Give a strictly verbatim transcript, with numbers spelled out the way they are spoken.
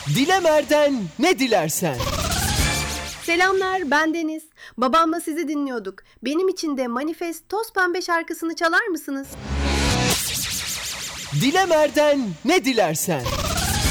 Dilemer'den ne dilersen. Selamlar, ben Deniz. Babamla sizi dinliyorduk. Benim için de Manifest Toz Pembe şarkısını çalar mısınız? Dilemer'den ne dilersen.